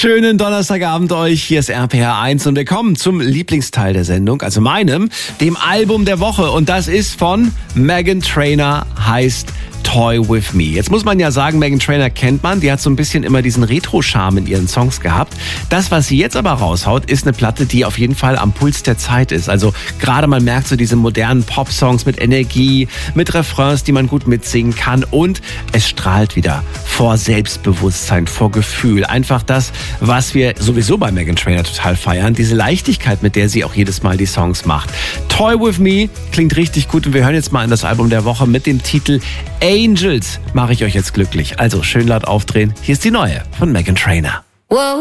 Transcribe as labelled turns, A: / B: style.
A: Schönen Donnerstagabend euch, hier ist RPR1 und willkommen zum Lieblingsteil der Sendung, also meinem, dem Album der Woche, und das ist von Meghan Trainor, heißt Toy With Me. Jetzt muss man ja sagen, Meghan Trainor kennt man, die hat so ein bisschen immer diesen Retro-Charme in ihren Songs gehabt. Das, was sie jetzt aber raushaut, ist eine Platte, die auf jeden Fall am Puls der Zeit ist. Also gerade man merkt so diese modernen Pop-Songs mit Energie, mit Refrains, die man gut mitsingen kann, und es strahlt wieder vor Selbstbewusstsein, vor Gefühl. Einfach das, was wir sowieso bei Meghan Trainor total feiern, diese Leichtigkeit, mit der sie auch jedes Mal die Songs macht. Toy With Me klingt richtig gut und wir hören jetzt mal in das Album der Woche mit dem Titel Angels. Mache ich euch jetzt glücklich. Also schön laut aufdrehen. Hier ist die neue von Meghan Trainor.
B: Whoa.